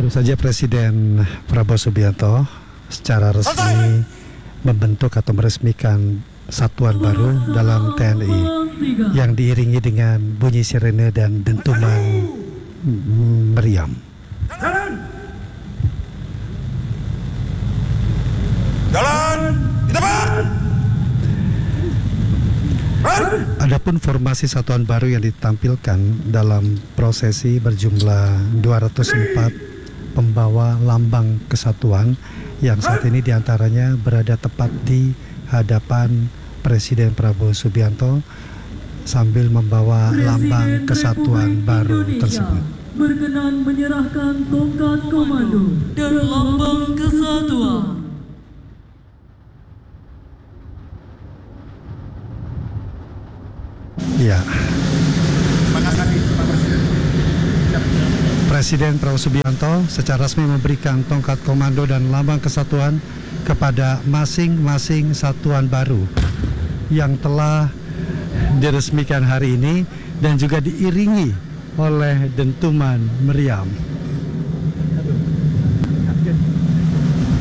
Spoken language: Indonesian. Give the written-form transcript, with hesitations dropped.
Baru saja Presiden Prabowo Subianto secara resmi membentuk atau meresmikan satuan baru dalam TNI yang diiringi dengan bunyi sirene dan dentuman meriam. Jalan di depan. Adapun formasi satuan baru yang ditampilkan dalam prosesi berjumlah 204 pembawa lambang kesatuan yang saat ini diantaranya berada tepat di hadapan Presiden Prabowo Subianto sambil membawa lambang kesatuan baru tersebut. Berkenan menyerahkan tongkat komando dan lambang kesatuan. Ya. Presiden Prabowo Subianto secara resmi memberikan tongkat komando dan lambang kesatuan kepada masing-masing satuan baru yang telah diresmikan hari ini dan juga diiringi oleh dentuman meriam.